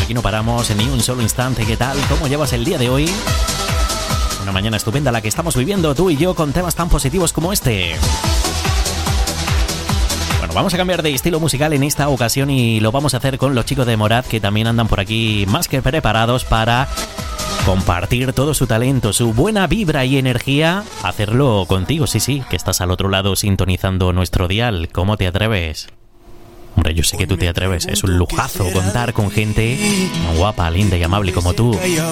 Aquí no paramos en ni un solo instante. ¿Qué tal? ¿Cómo llevas el día de hoy? Una mañana estupenda la que estamos viviendo tú y yo con temas tan positivos como este. Bueno, vamos a cambiar de estilo musical en esta ocasión y lo vamos a hacer con los chicos de Morad, que también andan por aquí más que preparados para compartir todo su talento, su buena vibra y energía, hacerlo contigo, sí, que estás al otro lado sintonizando nuestro dial. ¿Cómo te atreves? Hombre, yo sé que tú te atreves, es un lujazo contar con gente guapa, linda y amable como tú.